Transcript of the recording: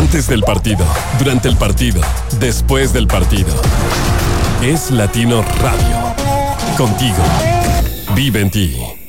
Antes del partido, durante el partido, después del partido. Es Latino Radio. Contigo. Vive en ti.